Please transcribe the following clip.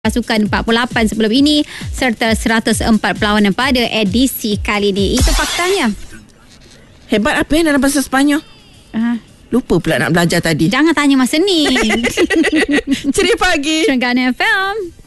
pasukan 48 sebelum ini serta 104 perlawanan pada edisi kali ini. Itu faktanya. Hebat apa dalam bahasa Sepanyol? Lupa pula nak belajar tadi. Jangan tanya masa ni. Ceria pagi. Trengganu FM.